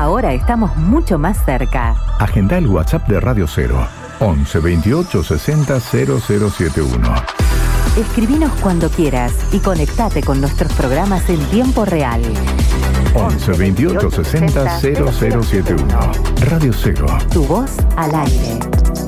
Ahora estamos mucho más cerca. Agenda el WhatsApp de Radio 0, 11 28 60 0071. Escribinos cuando quieras y conectate con nuestros programas en tiempo real. 11 28 60 0071. Radio 0. Tu voz al aire.